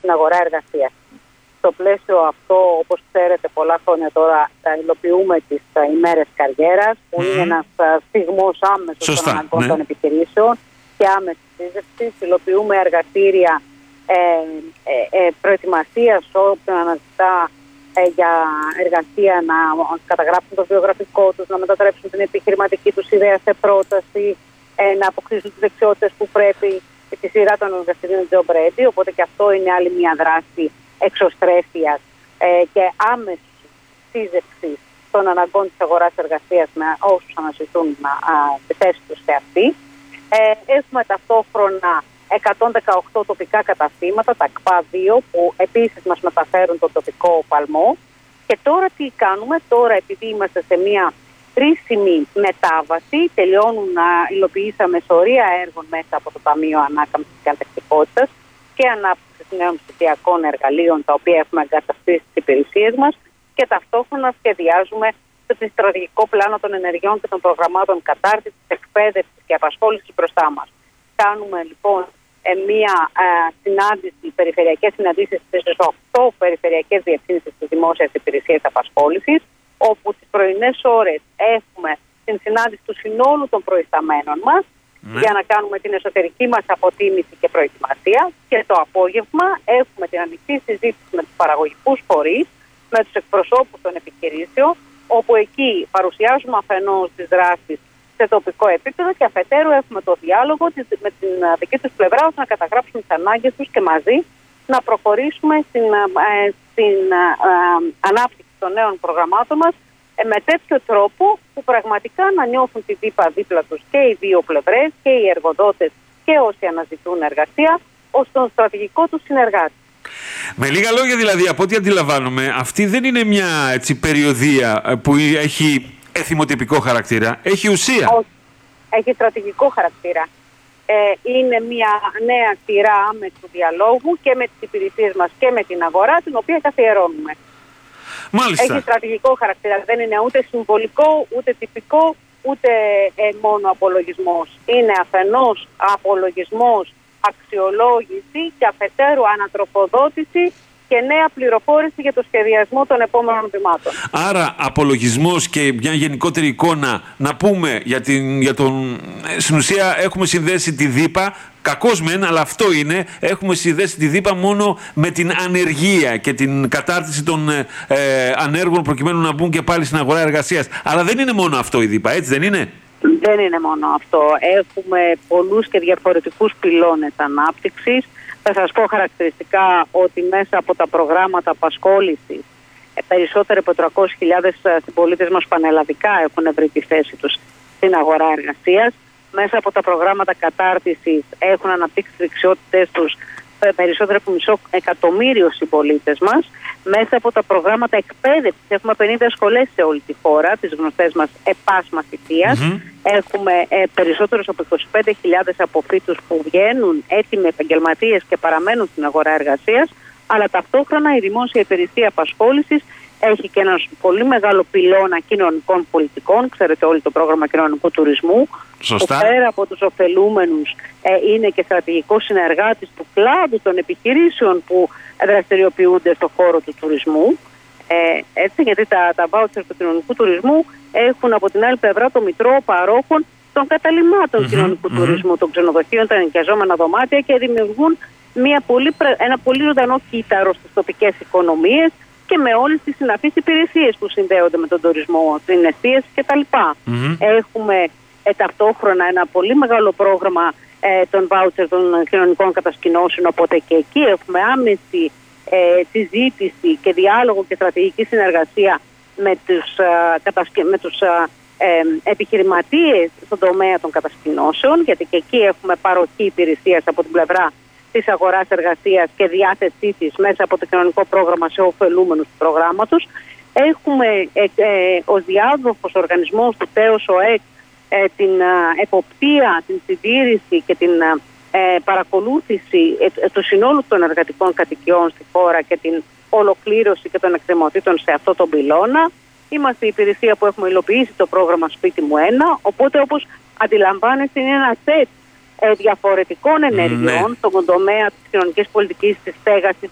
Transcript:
στην αγορά εργασίας. Στο πλαίσιο αυτό, όπως ξέρετε, πολλά χρόνια τώρα υλοποιούμε τις ημέρες καριέρας, που είναι ένας στιγμός άμεσος των αναγκών των επιχειρήσεων και άμεσης σύζευξης. Υλοποιούμε εργαστήρια προετοιμασίας όποιον αναζητά για εργασία να καταγράψουν το βιογραφικό τους, να μετατρέψουν την επιχειρηματική τους ιδέα σε πρόταση, να αποκτήσουν τις δεξιότητες που πρέπει στη σειρά των εργαστηρίων Job Ready. Οπότε και αυτό είναι άλλη μια δράση εξωστρέφειας και άμεσης σύζευξης των αναγκών της αγοράς εργασίας με όσους αναζητούν τη θέση τους σε αυτή. Έχουμε ταυτόχρονα 118 τοπικά καταστήματα, τα ΚΠΑ 2, που επίσης μας μεταφέρουν τον τοπικό παλμό. Και τώρα τι κάνουμε? Τώρα, επειδή είμαστε σε μια κρίσιμη μετάβαση, υλοποιήσαμε σωρία έργων μέσα από το Ταμείο Ανάκαμψης και Αντακτικότητας και Ανάπτυξης Νέων Ψηφιακών Εργαλείων, τα οποία έχουμε εγκαταστήσει στις υπηρεσίες μας, και ταυτόχρονα σχεδιάζουμε το στρατηγικό πλάνο των ενεργειών και των προγραμμάτων κατάρτισης, εκπαίδευσης και απασχόλησης μπροστά μας. Κάνουμε λοιπόν μία συνάντηση, περιφερειακές συναντήσεις στις 8 περιφερειακές διευθύνσεις της Δημόσιας Υπηρεσίας Απασχόλησης, όπου τις πρωινές ώρες έχουμε την συνάντηση του συνόλου των προϊσταμένων μας για να κάνουμε την εσωτερική μας αποτίμηση και προετοιμασία, και το απόγευμα έχουμε την ανοιχτή συζήτηση με τους παραγωγικούς φορείς, με τους εκπροσώπους των επιχειρήσεων, όπου εκεί παρουσιάζουμε αφενός τις δράσεις σε τοπικό επίπεδο και αφετέρου έχουμε το διάλογο με την δική τους πλευρά, ώστε να καταγράψουμε τις ανάγκες τους και μαζί να προχωρήσουμε στην ανάπτυξη των νέων προγραμμάτων μας με τέτοιο τρόπο που πραγματικά να νιώθουν τη δίπα δίπλα τους και οι δύο πλευρές, και οι εργοδότες και όσοι αναζητούν εργασία, ως τον στρατηγικό τους συνεργάτη. Με λίγα λόγια δηλαδή, από ό,τι αντιλαμβάνομαι, αυτή δεν είναι μια περιοδεία που έχει εθιμοτυπικό χαρακτήρα, έχει ουσία. Όχι, έχει στρατηγικό χαρακτήρα. Είναι μια νέα σειρά άμεσου διαλόγου και με τις υπηρεσίες μας και με την αγορά, την οποία καθιερώνουμε. Μάλιστα. Έχει στρατηγικό χαρακτήρα, δεν είναι ούτε συμβολικό, ούτε τυπικό, ούτε μόνο απολογισμός. Είναι αφενός απολογισμός, αξιολόγηση και αφετέρου ανατροφοδότηση και νέα πληροφόρηση για το σχεδιασμό των επόμενων βημάτων. Άρα απολογισμός και μια γενικότερη εικόνα, να πούμε στην ουσία έχουμε συνδέσει τη ΔΥΠΑ, κακώς μεν, αλλά αυτό είναι, έχουμε συνδέσει τη ΔΥΠΑ μόνο με την ανεργία και την κατάρτιση των ανέργων προκειμένου να μπουν και πάλι στην αγορά εργασίας. Αλλά δεν είναι μόνο αυτό η ΔΥΠΑ, έτσι δεν είναι? Δεν είναι μόνο αυτό. Έχουμε πολλούς και διαφορετικούς πυλώνες ανάπτυξης. Θα σας πω χαρακτηριστικά ότι μέσα από τα προγράμματα απασχόλησης περισσότεροι από 300.000 συμπολίτες μας πανελλαδικά έχουν βρει τη θέση τους στην αγορά εργασίας. Μέσα από τα προγράμματα κατάρτισης έχουν αναπτύξει τις δεξιότητες τους περισσότερο από 500.000 συμπολίτες μας. Μέσα από τα προγράμματα εκπαίδευσης έχουμε 50 σχολές σε όλη τη χώρα, τις γνωστές μας ΕΠΑΣ μαθητείας. Έχουμε περισσότερους από 25.000 αποφύτους που βγαίνουν έτοιμοι επαγγελματίες και παραμένουν στην αγορά εργασίας, αλλά ταυτόχρονα η Δημόσια Υπηρεσία Απασχόλησης έχει και ένα πολύ μεγάλο πυλώνα κοινωνικών πολιτικών. Ξέρετε όλοι το πρόγραμμα κοινωνικού τουρισμού. Σωστά. Που πέρα από τους ωφελούμενους είναι και στρατηγικός συνεργάτης του κλάδου των επιχειρήσεων που δραστηριοποιούνται στον χώρο του τουρισμού. Έτσι, γιατί τα βάουτσερ του κοινωνικού τουρισμού έχουν από την άλλη πλευρά το μητρό παρόχων των καταλυμάτων κοινωνικού τουρισμού, των ξενοδοχείων, τα ενοικιαζόμενα δωμάτια, και δημιουργούν ένα πολύ ζωντανό κύτταρο στις τοπικές οικονομίες και με όλες τις συναφείς υπηρεσίες που συνδέονται με τον τουρισμό, την εστίαση κτλ. Έχουμε ταυτόχρονα ένα πολύ μεγάλο πρόγραμμα των βάουτσερ των κοινωνικών κατασκηνώσεων, οπότε και εκεί έχουμε άμεση συζήτηση και διάλογο και στρατηγική συνεργασία με τους επιχειρηματίες στον τομέα των κατασκηνώσεων, γιατί και εκεί έχουμε παροχή υπηρεσίας από την πλευρά της αγοράς εργασίας και διάθεσή της μέσα από το κοινωνικό πρόγραμμα σε ωφελούμενους του προγράμματος. Έχουμε ως διάδοχος οργανισμός του ΤΕΟΣ ΟΕΚ την εποπτεία, την συντήρηση και την παρακολούθηση του συνόλου των εργατικών κατοικιών στη χώρα και την ολοκλήρωση και των εκκρεμωτήτων σε αυτό τον πυλώνα. Είμαστε η υπηρεσία που έχουμε υλοποιήσει το πρόγραμμα Σπίτι μου 1, οπότε όπως αντιλαμβάνεστε είναι ένα σετ διαφορετικών ενεργειών στον τομέα της κοινωνικής πολιτικής, της στέγασης, της